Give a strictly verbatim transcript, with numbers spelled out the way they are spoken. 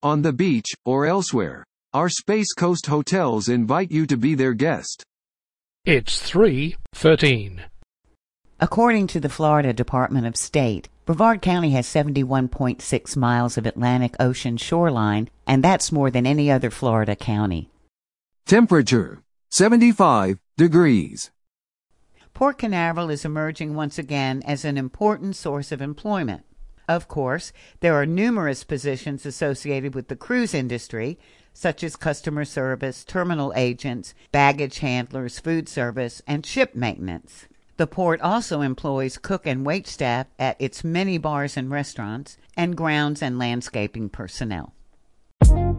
on the beach, or elsewhere. Our Space Coast hotels invite you to be their guest. It's three thirteen. According to the Florida Department of State, Brevard County has seventy-one point six miles of Atlantic Ocean shoreline, and that's more than any other Florida county. Temperature, seventy-five degrees. Port Canaveral is emerging once again as an important source of employment. Of course, there are numerous positions associated with the cruise industry, such as customer service, terminal agents, baggage handlers, food service, and ship maintenance. The port also employs cook and wait staff at its many bars and restaurants, and grounds and landscaping personnel.